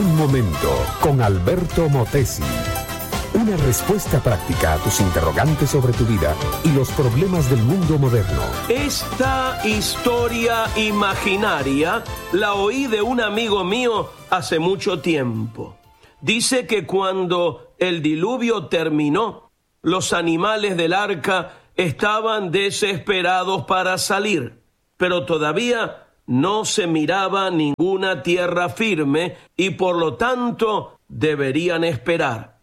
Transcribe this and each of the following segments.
Un momento con Alberto Motesi. Una respuesta práctica a tus interrogantes sobre tu vida y los problemas del mundo moderno. Esta historia imaginaria la oí de un amigo mío hace mucho tiempo. Dice que cuando el diluvio terminó, los animales del arca estaban desesperados para salir, pero todavía no se miraba ninguna tierra firme y por lo tanto deberían esperar.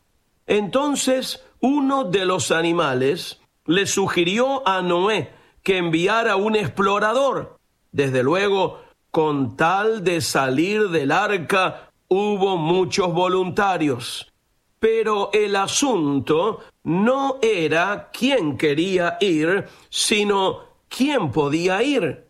Entonces uno de los animales le sugirió a Noé que enviara un explorador. Desde luego, con tal de salir del arca, hubo muchos voluntarios. Pero el asunto no era quién quería ir, sino quién podía ir.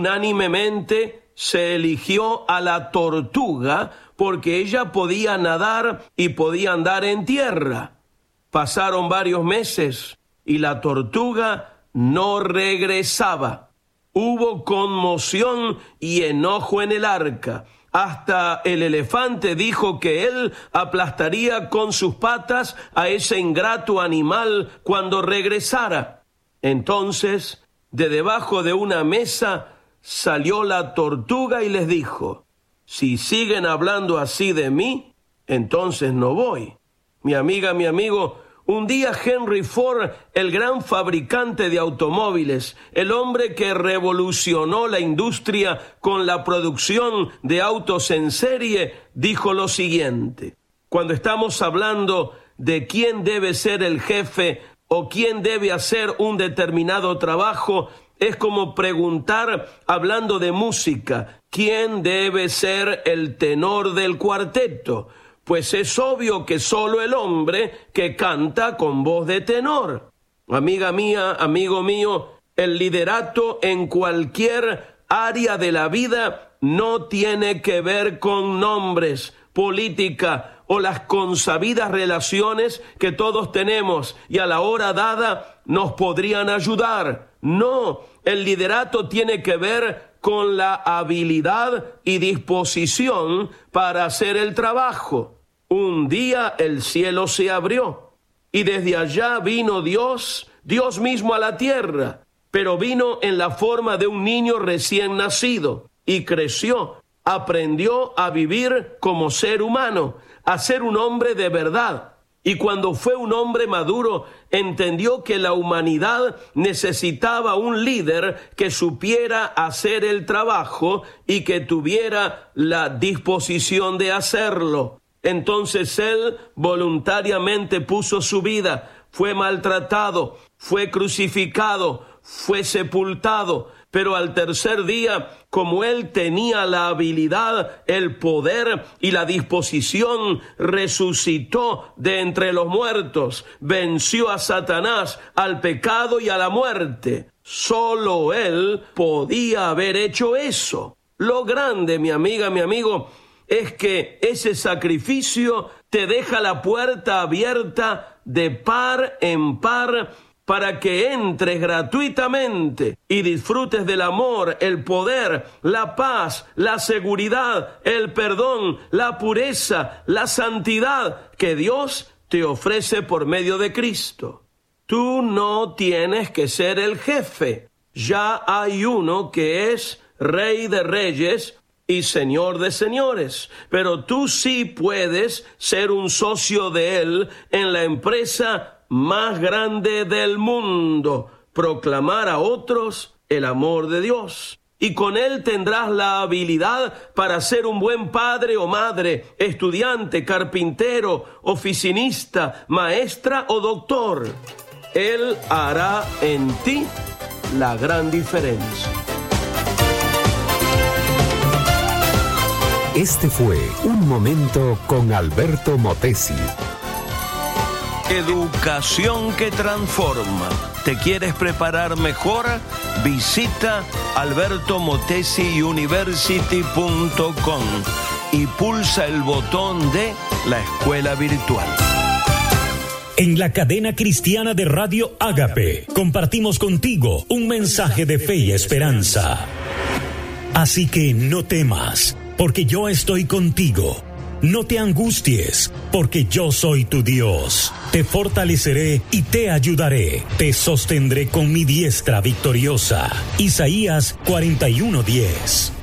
Unánimemente se eligió a la tortuga porque ella podía nadar y podía andar en tierra. Pasaron varios meses y la tortuga no regresaba. Hubo conmoción y enojo en el arca. Hasta el elefante dijo que él aplastaría con sus patas a ese ingrato animal cuando regresara. Entonces, de debajo de una mesa salió la tortuga y les dijo: si siguen hablando así de mí, entonces no voy. Mi amiga, mi amigo, un día Henry Ford, el gran fabricante de automóviles, el hombre que revolucionó la industria con la producción de autos en serie, dijo lo siguiente: cuando estamos hablando de quién debe ser el jefe o quién debe hacer un determinado trabajo, es como preguntar, hablando de música, ¿quién debe ser el tenor del cuarteto? Pues es obvio que solo el hombre que canta con voz de tenor. Amiga mía, amigo mío, el liderato en cualquier área de la vida no tiene que ver con nombres, política o las consabidas relaciones que todos tenemos y a la hora dada nos podrían ayudar. No, el liderato tiene que ver con la habilidad y disposición para hacer el trabajo. Un día el cielo se abrió y desde allá vino Dios mismo a la tierra, pero vino en la forma de un niño recién nacido y creció, aprendió a vivir como ser humano, a ser un hombre de verdad. Y cuando fue un hombre maduro, entendió que la humanidad necesitaba un líder que supiera hacer el trabajo y que tuviera la disposición de hacerlo. Entonces él voluntariamente puso su vida, fue maltratado, fue crucificado, fue sepultado, pero al tercer día, como él tenía la habilidad, el poder y la disposición, resucitó de entre los muertos, venció a Satanás, al pecado y a la muerte. Solo él podía haber hecho eso. Lo grande, mi amiga, mi amigo, es que ese sacrificio te deja la puerta abierta de par en par para que entres gratuitamente y disfrutes del amor, el poder, la paz, la seguridad, el perdón, la pureza, la santidad que Dios te ofrece por medio de Cristo. Tú no tienes que ser el jefe. Ya hay uno que es Rey de Reyes y Señor de señores, pero tú sí puedes ser un socio de Él en la empresa más grande del mundo, proclamar a otros el amor de Dios. Y con Él tendrás la habilidad para ser un buen padre o madre, estudiante, carpintero, oficinista, maestra o doctor. Él hará en ti la gran diferencia. Este fue Un Momento con Alberto Motesi. Educación que transforma. ¿Te quieres preparar mejor? Visita albertomotesiuniversity.com y pulsa el botón de la escuela virtual. En la cadena cristiana de Radio Ágape compartimos contigo un mensaje de fe y esperanza. Así que no temas, porque yo estoy contigo. No te angusties, porque yo soy tu Dios. Te fortaleceré y te ayudaré. Te sostendré con mi diestra victoriosa. Isaías 41:10.